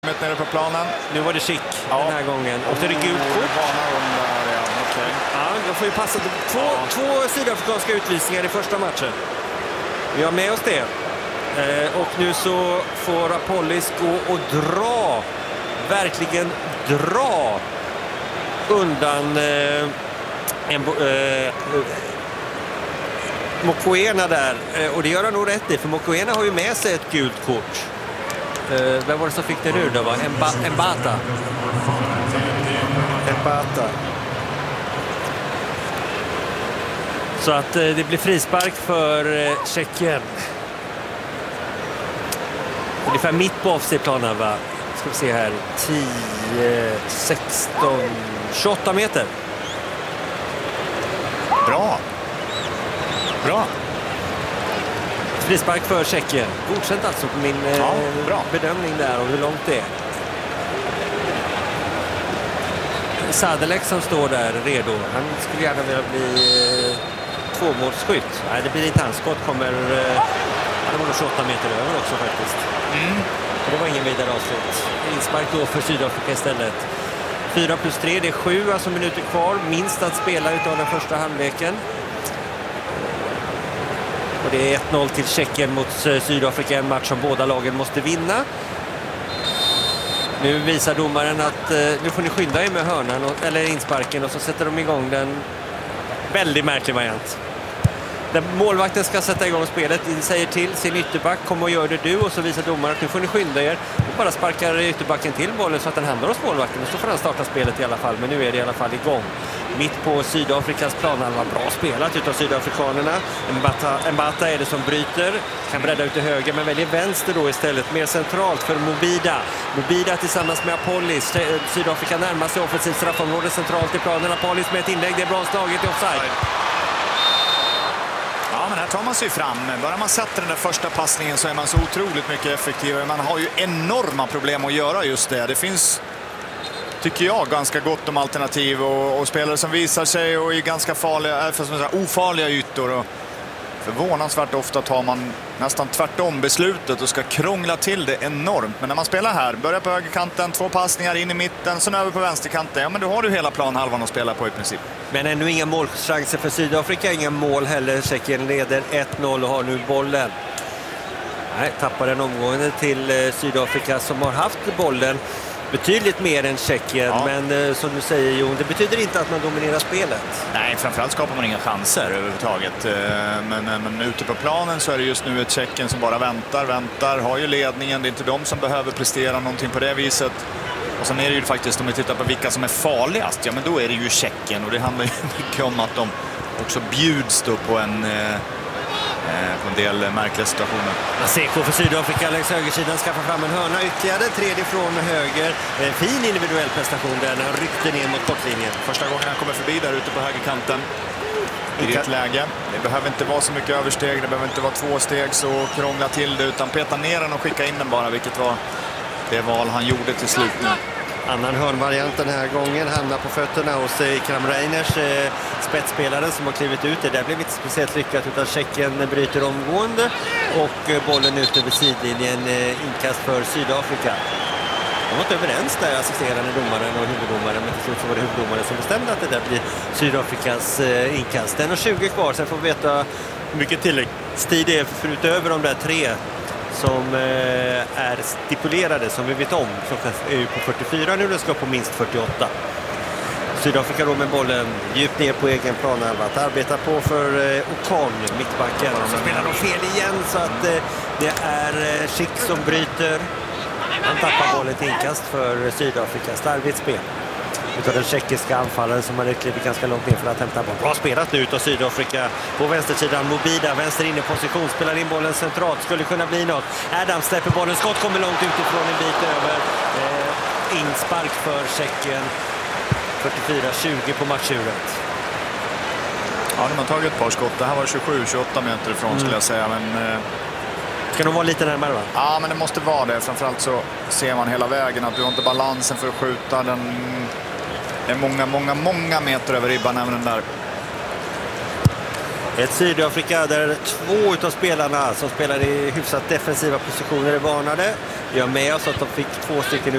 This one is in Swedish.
Nere på planen. Nu var det Schick den här gången. Och så är det gult kort. Ja, de får ju passa. Två sydafrikanska utvisningar i första matchen. Vi har med oss det. Och nu så får Apollis gå och dra. Verkligen dra undan Mokoena där. Och det gör han nog rätt i. För Mokoena har ju med sig ett gult kort. Vem var det som fick det nu då? Mbata. Så att det blir frispark för Tjeckien. Ungefär mitt på offside-planen, va? Ska vi se här. 10, 16, 28 meter. Bra. Frispark för Tjeckien. Godkänt alltså på min bedömning där och hur långt det är. Sadelek som står där redo. Han skulle gärna vilja bli tvåmålsskytt. Nej, det blir inte hans skott. Han var nog 28 meter över också faktiskt. Det var ingen vidare avslut. Inspark då för Sydafrika istället. 4+3, det är 7 alltså minuter kvar. Minst att spela utav den första halvleken. Och det är 1-0 till Tjeckien mot Sydafrika. En match som båda lagen måste vinna. Nu visar domaren att nu får ni skynda er med hörnan eller insparken. Och så sätter de igång den. Väldigt märklig variant. Där målvakten ska sätta igång spelet, säger till sin ytterback, kom och gör det du, och så visar domaren att nu får ni skynda er, och bara sparkar ytterbacken till bollen så att den hamnar hos målvakten, och så får han starta spelet i alla fall. Men nu är det i alla fall igång. Mitt på Sydafrikas planhalva, bra spelat utav sydafrikanerna. Mbata är det som bryter, kan bredda ut till höger men väljer vänster då istället, mer centralt för Mobida tillsammans med Apollis. Sydafrika närmar sig offensivt straffområde centralt i planen. Apollis med ett inlägg, det är bra slaget i offside. Ja, men här tar man sig fram. Bara man sätter den där första passningen så är man så otroligt mycket effektivare. Man har ju enorma problem att göra just det. Det finns, tycker jag, ganska gott om alternativ och spelare som visar sig och i ganska ofarliga ytor. Och förvånansvärt ofta tar man nästan tvärtom beslutet och ska krångla till det enormt. Men när man spelar här, börjar på högerkanten, 2 passningar in i mitten, sen över på vänsterkanten. Ja, men då har du hela planhalvan att spela på i princip. Men ännu inga målchanser för Sydafrika, inga mål heller. Tjeckien leder 1-0 och har nu bollen. Nej, tappar den omgående till Sydafrika som har haft bollen betydligt mer än Tjeckien, men som du säger Jon, det betyder inte att man dominerar spelet. Nej, framförallt skapar man inga chanser överhuvudtaget. Men ute på planen så är det just nu ett Tjeckien som bara väntar, har ju ledningen. Det är inte de som behöver prestera någonting på det viset. Och sen är det ju faktiskt, om vi tittar på vilka som är farligast, ja men då är det ju Tjeckien. Och det handlar ju mycket om att de också bjuds då på en del märkliga situationer. Seko för Sydafrika längs högersidan skaffar fram en hörna ytterligare, tredje från höger. En fin individuell prestation där när han ryckte ner mot kortlinjen. Första gången han kommer förbi där ute på högerkanten i ett läge. Det behöver inte vara så mycket översteg, det behöver inte vara 2 steg så krångla till det, utan peta ner den och skicka in den bara, vilket var det val han gjorde till slut nu. Annan hörnvariant den här gången hamnar på fötterna hos Kram Reiners, spetsspelaren som har klivit ut. Det där blev inte speciellt lyckat, utan Tjeckien bryter omgående och bollen ut över sidlinjen, inkast för Sydafrika. De var inte överens där, assisterande domaren och huvuddomaren, men till slut så var det huvuddomaren som bestämde att det där blir Sydafrikas inkast. 1:20 kvar, sen får vi veta hur mycket tilläggstid det är förutöver de där 3 som är stipulerade, som vi vet om, som är ju på 44 nu, det ska på minst 48. Sydafrika då med bollen djupt ner på egen planhalva, att arbeta på för Okan, mittbacken. Så spelar de fel igen, så att det är Schick som bryter. Han tappar bollen till inkast för Sydafrika. Starkt spel utav den tjeckiska anfallaren som har klivit ganska långt ner för att hämta boll. Bra spelat nu utav Sydafrika på vänstersidan. Mobida, vänster inne position, spelar in bollen centralt. Skulle kunna bli något. Adams släpper bollen, skott kommer långt utifrån, en bit över. Inspark för Tjeckien. 44-20 på matchuret. Ja, de har tagit ett par skott. Det här var 27-28 meter ifrån skulle jag säga, men ska de vara lite närmare, va? Ja, men det måste vara det. Framförallt så ser man hela vägen att du har inte balansen för att skjuta. Den är många meter över ribban även den där. Ett Sydafrika där 2 utav spelarna som spelar i hyfsat defensiva positioner är varnade. Vi har med oss att de fick 2 stycken